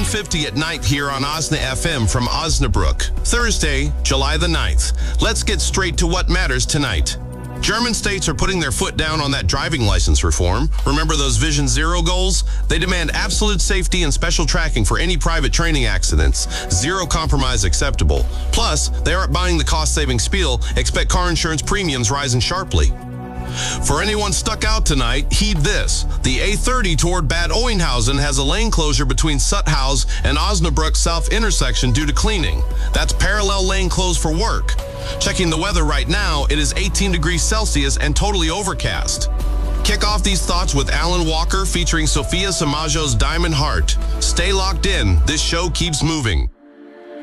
4:50 at night here on Osna FM from Osnabrück. Thursday, July the 9th. Let's get straight to what matters tonight. German states are putting their foot down on that driving license reform. Remember those Vision Zero goals? They demand absolute safety and special tracking for any private training accidents. Zero compromise acceptable. Plus, they aren't buying the cost-saving spiel. Expect car insurance premiums rising sharply. For anyone stuck out tonight, heed this. The A30 toward Bad Oeynhausen has a lane closure between Suthaus and Osnabrück South intersection due to cleaning. That's parallel lane closed for work. Checking the weather right now, it is 18 degrees Celsius and totally overcast. Kick off these thoughts with Alan Walker featuring Sophia Samajo's Diamond Heart. Stay locked in. This show keeps moving.